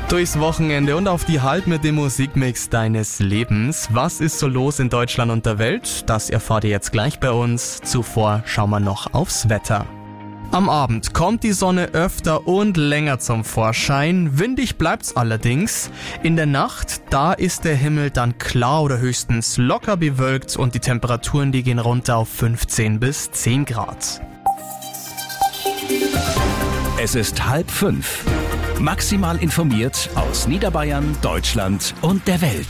Durchs Wochenende und auf die Halb mit dem Musikmix deines Lebens. Was ist so los in Deutschland und der Welt? Das erfahrt ihr jetzt gleich bei uns. Zuvor schauen wir noch aufs Wetter. Am Abend kommt die Sonne öfter und länger zum Vorschein. Windig bleibt's allerdings. In der Nacht, da ist der Himmel dann klar oder höchstens locker bewölkt und die Temperaturen, die gehen runter auf 15 bis 10 Grad. Es ist 4:30. Maximal informiert aus Niederbayern, Deutschland und der Welt.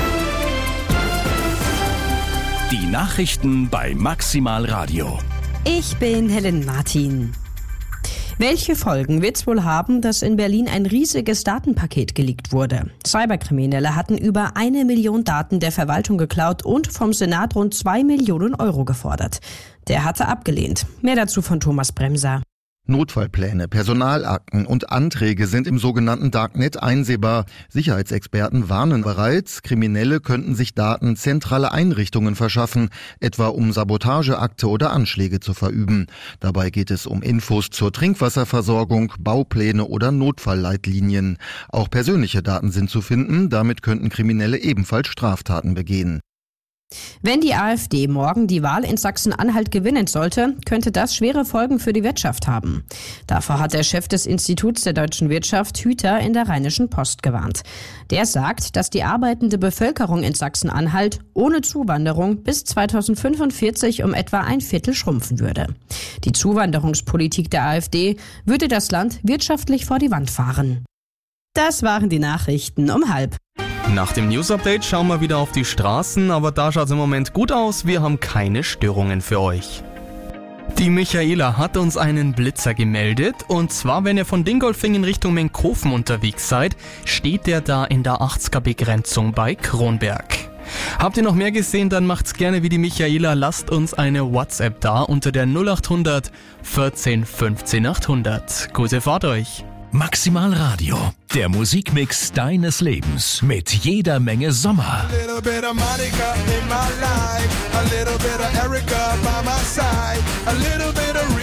Die Nachrichten bei Maximal Radio. Ich bin Helen Martin. Welche Folgen wird es wohl haben, dass in Berlin ein riesiges Datenpaket geleakt wurde? Cyberkriminelle hatten über 1 Million Daten der Verwaltung geklaut und vom Senat rund 2 Millionen Euro gefordert. Der hatte abgelehnt. Mehr dazu von Thomas Bremser. Notfallpläne, Personalakten und Anträge sind im sogenannten Darknet einsehbar. Sicherheitsexperten warnen bereits, Kriminelle könnten sich Daten zentraler Einrichtungen verschaffen, etwa um Sabotageakte oder Anschläge zu verüben. Dabei geht es um Infos zur Trinkwasserversorgung, Baupläne oder Notfallleitlinien. Auch persönliche Daten sind zu finden, damit könnten Kriminelle ebenfalls Straftaten begehen. Wenn die AfD morgen die Wahl in Sachsen-Anhalt gewinnen sollte, könnte das schwere Folgen für die Wirtschaft haben. Davor hat der Chef des Instituts der deutschen Wirtschaft, Hüter, in der Rheinischen Post gewarnt. Der sagt, dass die arbeitende Bevölkerung in Sachsen-Anhalt ohne Zuwanderung bis 2045 um etwa 1/4 schrumpfen würde. Die Zuwanderungspolitik der AfD würde das Land wirtschaftlich vor die Wand fahren. Das waren die Nachrichten um 4:30. Nach dem News-Update schauen wir wieder auf die Straßen, aber da schaut es im Moment gut aus, wir haben keine Störungen für euch. Die Michaela hat uns einen Blitzer gemeldet und zwar, wenn ihr von Dingolfing in Richtung Menkhofen unterwegs seid, steht der da in der 80er-Begrenzung bei Kronberg. Habt ihr noch mehr gesehen, dann macht's gerne wie die Michaela, lasst uns eine WhatsApp da unter der 0800 14 15 800. Gute Fahrt euch! Maximal Radio, der Musikmix deines Lebens mit jeder Menge Sommer.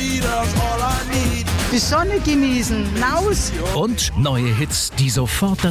Die Sonne genießen, raus! Und neue Hits, die sofort dazu